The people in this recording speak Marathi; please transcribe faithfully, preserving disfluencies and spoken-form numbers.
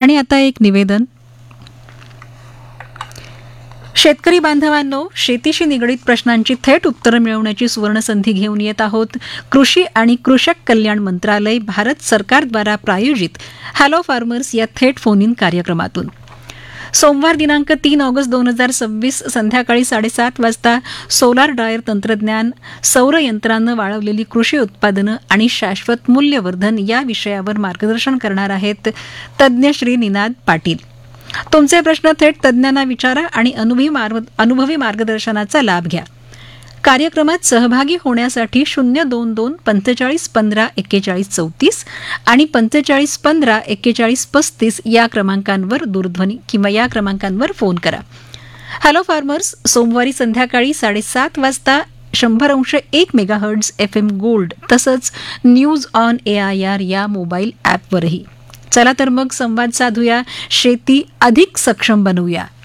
आणि आता एक निवेदन. शेतकरी बांधवांनो, शेतीशी निगडीत प्रश्नांची थेट उत्तरं मिळवण्याची सुवर्णसंधी घेऊन येत आहोत. कृषी आणि कृषक कल्याण मंत्रालय, भारत सरकारद्वारा प्रायोजित हॅलो फार्मर्स या थेट फोन इन कार्यक्रमातून सोमवार दिनांक तीन ऑगस्ट दोन हजार सव्वीस संध्याकाळी साडेसात वाजता सोलार ड्रायर तंत्रज्ञान, सौर यंत्रानं वाळवलेली कृषी उत्पादनं आणि शाश्वत मूल्यवर्धन या विषयावर मार्गदर्शन करणार आहेत तज्ज्ञ श्री निनाद पाटील. तुमचे प्रश्न थेट तज्ज्ञांना विचारा आणि अनुभवी मार्ग अनुभवी मार्गदर्शनाचा लाभ घ्या. कार्यक्रमात सहभागी होण्यासाठी शून्य दोन दोन पंचेचाळीस पंधरा एक्केचाळीस चौतीस आणि पंचेचाळीस पंधरा एक्केचाळीस पस्तीस या क्रमांकांवर दूरध्वनी किंवा या क्रमांकांवर फोन करा. हॅलो फार्मर्स सोमवारी संध्याकाळी साडेसात वाजता शंभर अंश एक मेगाहर्ट्झ एफ एम गोल्ड तसंच news on A I R या मोबाईल ॲपवरही. चला तर मग संवाद साधूया, शेती अधिक सक्षम बनवूया.